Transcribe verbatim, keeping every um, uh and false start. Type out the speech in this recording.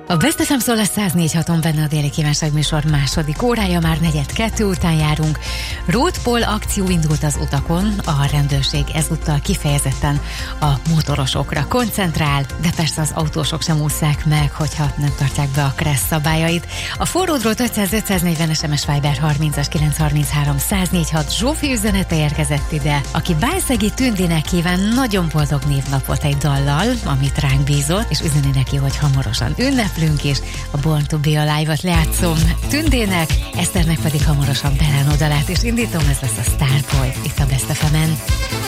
A Best ef em szól a száz négy haton benne a déli kívánságműsor második órája, már negyed kettő után járunk. Roadpol akció indult az utakon, a rendőrség ezúttal kifejezetten a motorosokra koncentrál, de persze az autósok sem ússzák meg, hogyha nem tartják be a kressz szabályait. A forródról ötszáz ötszáznegyven es em es Viber harmincas kilencszázharminchárom száz négyvenhat Zsófi üzenete érkezett ide, aki Bájszegi Tündének kíván nagyon boldog névnapot egy dallal, amit ránk bízott, és üzeni neki, hogy hamarosan ünneplünk, és a Born to be Alive-ot lejátszom Tündének, Eszternek pedig hamarosan Belán oldalát is indítom, ez lesz a Starboy itt a Best ef emen.